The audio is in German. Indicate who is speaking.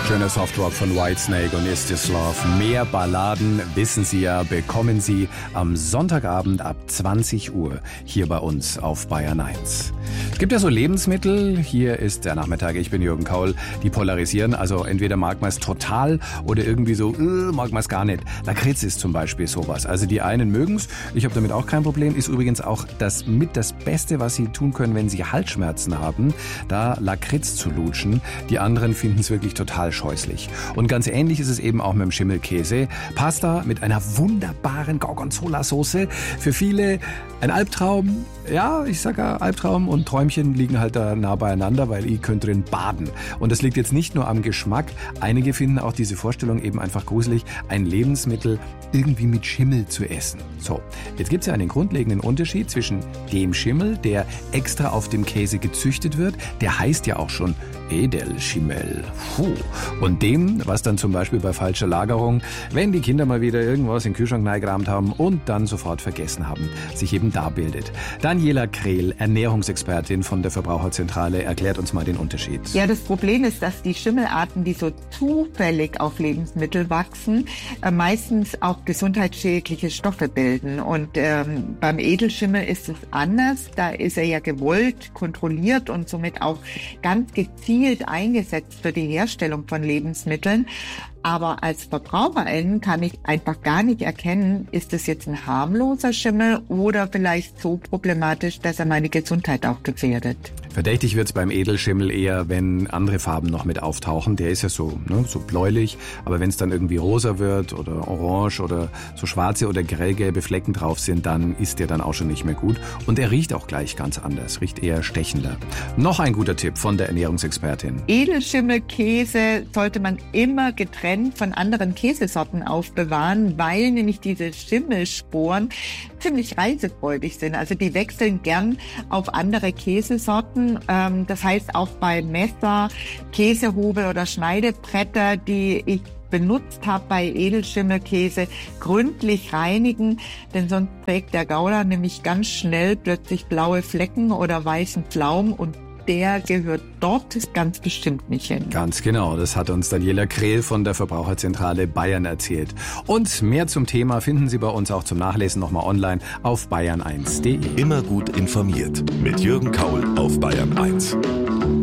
Speaker 1: Schöner Softrock von Whitesnake und Is This Love. Mehr Balladen, wissen Sie ja, bekommen Sie am Sonntagabend ab 20 Uhr hier bei uns auf Bayern 1. Es gibt ja so Lebensmittel, hier ist der Nachmittag, ich bin Jürgen Kaul, die polarisieren, also entweder mag man es total oder irgendwie so, mag man es gar nicht. Lakritz ist zum Beispiel sowas, also die einen mögen es, ich habe damit auch kein Problem, ist übrigens auch das Beste, was Sie tun können, wenn Sie Halsschmerzen haben, da Lakritz zu lutschen. Die anderen finden es wirklich total scheußlich. Und ganz ähnlich ist es eben auch mit dem Schimmelkäse. Pasta mit einer wunderbaren Gorgonzola-Soße. Für viele ein Albtraum. Ja, ich sage ja, Albtraum und Träumchen liegen halt da nah beieinander, weil ich könnte drin baden. Und das liegt jetzt nicht nur am Geschmack. Einige finden auch diese Vorstellung eben einfach gruselig, ein Lebensmittel irgendwie mit Schimmel zu essen. So, jetzt gibt es ja einen grundlegenden Unterschied zwischen dem Schimmel, der extra auf dem Käse gezüchtet wird, der heißt ja auch schon Edelschimmel. Und dem, was dann zum Beispiel bei falscher Lagerung, wenn die Kinder mal wieder irgendwas in den Kühlschrank reingerammt haben und dann sofort vergessen haben, sich eben da bildet. Daniela Krehl, Ernährungsexpertin von der Verbraucherzentrale, erklärt uns mal den Unterschied.
Speaker 2: Ja, das Problem ist, dass die Schimmelarten, die so zufällig auf Lebensmittel wachsen, meistens auch gesundheitsschädliche Stoffe bilden. Und beim Edelschimmel ist es anders. Da ist er ja gewollt, kontrolliert und somit auch ganz gezielt eingesetzt für die Herstellung von Lebensmitteln. Aber als Verbraucherin kann ich einfach gar nicht erkennen, ist es jetzt ein harmloser Schimmel oder vielleicht so problematisch, dass er meine Gesundheit auch gefährdet.
Speaker 1: Verdächtig wird's beim Edelschimmel eher, wenn andere Farben noch mit auftauchen. Der ist ja so bläulich, aber wenn es dann irgendwie rosa wird oder orange oder so schwarze oder grellgelbe Flecken drauf sind, dann ist der dann auch schon nicht mehr gut. Und er riecht auch gleich ganz anders, riecht eher stechender. Noch ein guter Tipp von der Ernährungsexpertin.
Speaker 2: Edelschimmelkäse sollte man immer getrennt von anderen Käsesorten aufbewahren, weil nämlich diese Schimmelsporen ziemlich reisefreudig sind. Also die wechseln gern auf andere Käsesorten. Das heißt auch bei Messer, Käsehobel oder Schneidebretter, die ich benutzt habe bei Edelschimmelkäse, gründlich reinigen, denn sonst trägt der Gouda nämlich ganz schnell plötzlich blaue Flecken oder weißen Pflaumen und der gehört dort ganz bestimmt nicht hin.
Speaker 1: Ganz genau, das hat uns Daniela Krehl von der Verbraucherzentrale Bayern erzählt. Und mehr zum Thema finden Sie bei uns auch zum Nachlesen nochmal online auf bayern1.de.
Speaker 3: Immer gut informiert mit Jürgen Kaul auf Bayern 1.